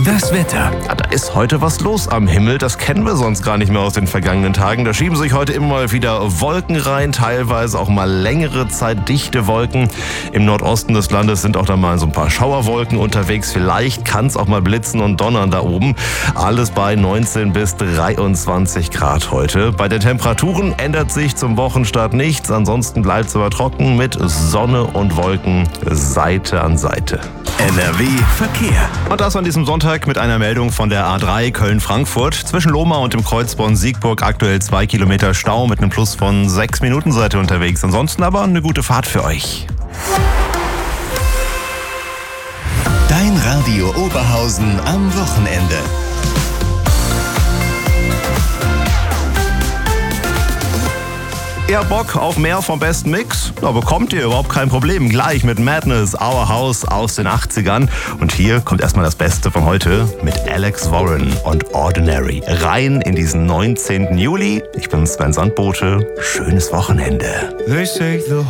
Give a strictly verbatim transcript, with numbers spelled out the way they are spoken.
Das Wetter. Ja, da ist heute was los am Himmel. Das kennen wir sonst gar nicht mehr aus den vergangenen Tagen. Da schieben sich heute immer mal wieder Wolken rein, teilweise auch mal längere Zeit dichte Wolken. Im Nordosten des Landes sind auch da mal so ein paar Schauerwolken unterwegs. Vielleicht kann es auch mal blitzen und donnern da oben. Alles bei neunzehn bis dreiundzwanzig Grad heute. Bei den Temperaturen ändert sich zum Wochenstart nichts. Ansonsten bleibt es aber trocken mit Sonne und Wolken Seite an Seite. N R W Verkehr. Und das an diesem Sonntag mit einer Meldung von der A drei Köln-Frankfurt. Zwischen Lohmar und dem Kreuzborn Siegburg aktuell zwei Kilometer Stau mit einem Plus von sechs Minuten seid ihr unterwegs. Ansonsten aber eine gute Fahrt für euch. Dein Radio Oberhausen am Wochenende. Ihr habt Bock auf mehr vom besten Mix? Da bekommt ihr überhaupt kein Problem. Gleich mit Madness, Our House aus den achtzigern. Und hier kommt erstmal das Beste von heute mit Alex Warren und Ordinary. Rein in diesen neunzehnten Juli. Ich bin Sven Sandbote. Schönes Wochenende. They say the